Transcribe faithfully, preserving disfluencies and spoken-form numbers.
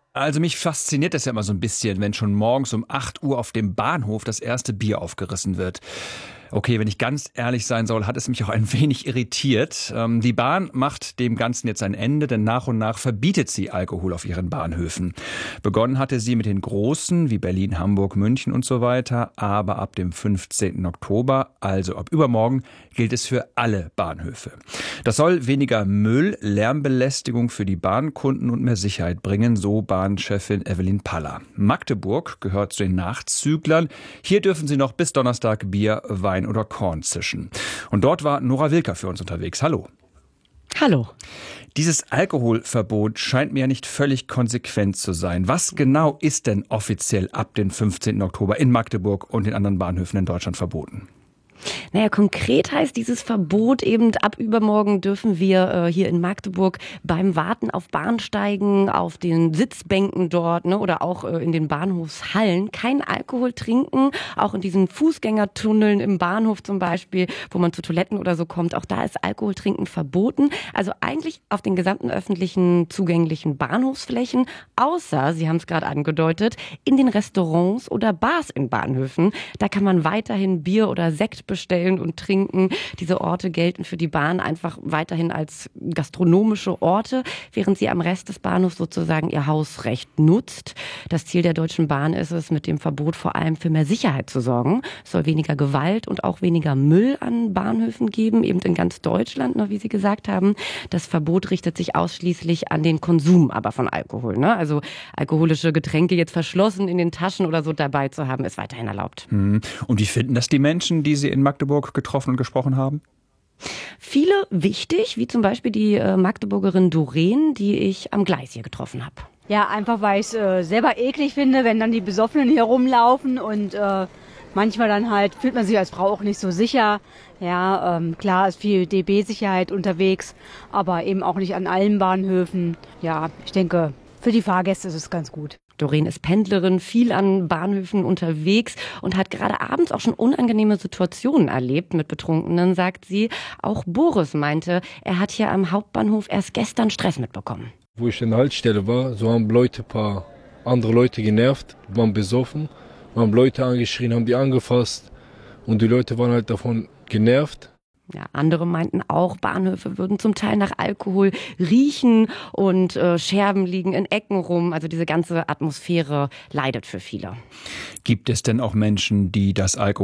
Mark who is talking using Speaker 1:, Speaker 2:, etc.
Speaker 1: Also mich fasziniert das ja immer so ein bisschen, wenn schon morgens um acht Uhr auf dem Bahnhof das erste Bier aufgerissen wird. Okay, wenn ich ganz ehrlich sein soll, hat es mich auch ein wenig irritiert. Ähm, die Bahn macht dem Ganzen jetzt ein Ende, denn nach und nach verbietet sie Alkohol auf ihren Bahnhöfen. Begonnen hatte sie mit den großen wie Berlin, Hamburg, München und so weiter, aber ab dem fünfzehnten Oktober, also ab übermorgen, gilt es für alle Bahnhöfe. Das soll weniger Müll, Lärmbelästigung für die Bahnkunden und mehr Sicherheit bringen, so Bahnchefin Evelyn Paller. Magdeburg gehört zu den Nachzüglern. Hier dürfen sie noch bis Donnerstag Bier, Wein oder Korn zischen. Und dort war Nora Wilker für uns unterwegs. Hallo.
Speaker 2: Hallo.
Speaker 1: Dieses Alkoholverbot scheint mir ja nicht völlig konsequent zu sein. Was genau ist denn offiziell ab dem fünfzehnten Oktober in Magdeburg und den anderen Bahnhöfen in Deutschland verboten?
Speaker 2: Naja, konkret heißt dieses Verbot eben, ab übermorgen dürfen wir äh, hier in Magdeburg beim Warten auf Bahnsteigen, auf den Sitzbänken dort, ne, oder auch äh, in den Bahnhofshallen kein Alkohol trinken. Auch in diesen Fußgängertunneln im Bahnhof zum Beispiel, wo man zu Toiletten oder so kommt, auch da ist Alkohol trinken verboten. Also eigentlich auf den gesamten öffentlichen zugänglichen Bahnhofsflächen, außer, Sie haben es gerade angedeutet, in den Restaurants oder Bars in Bahnhöfen. Da kann man weiterhin Bier oder Sekt bestellen und trinken. Diese Orte gelten für die Bahn einfach weiterhin als gastronomische Orte, während sie am Rest des Bahnhofs sozusagen ihr Hausrecht nutzt. Das Ziel der Deutschen Bahn ist es, mit dem Verbot vor allem für mehr Sicherheit zu sorgen. Es soll weniger Gewalt und auch weniger Müll an Bahnhöfen geben, eben in ganz Deutschland, ne, wie Sie gesagt haben. Das Verbot richtet sich ausschließlich an den Konsum aber von Alkohol. Ne? Also alkoholische Getränke jetzt verschlossen in den Taschen oder so dabei zu haben, ist weiterhin erlaubt.
Speaker 1: Hm. Und wie finden das die Menschen, die Sie in Magdeburg getroffen und gesprochen haben?
Speaker 2: Viele wichtig, wie zum Beispiel die äh, Magdeburgerin Doreen, die ich am Gleis hier getroffen habe.
Speaker 3: Ja, einfach weil ich es äh, selber eklig finde, wenn dann die Besoffenen hier rumlaufen und äh, manchmal dann halt fühlt man sich als Frau auch nicht so sicher. Ja, ähm, klar ist viel D B-Sicherheit unterwegs, aber eben auch nicht an allen Bahnhöfen. Ja, ich denke, für die Fahrgäste ist es ganz gut.
Speaker 2: Doreen ist Pendlerin, viel an Bahnhöfen unterwegs und hat gerade abends auch schon unangenehme Situationen erlebt mit Betrunkenen, sagt sie. Auch Boris meinte, er hat hier am Hauptbahnhof erst gestern Stress mitbekommen.
Speaker 4: Wo ich in der Haltestelle war, so haben Leute ein paar andere Leute genervt, waren besoffen, haben Leute angeschrien, haben die angefasst und die Leute waren halt davon genervt.
Speaker 2: Ja, andere meinten auch, Bahnhöfe würden zum Teil nach Alkohol riechen und äh, Scherben liegen in Ecken rum. Also diese ganze Atmosphäre leidet für viele.
Speaker 1: Gibt es denn auch Menschen, die das Alkohol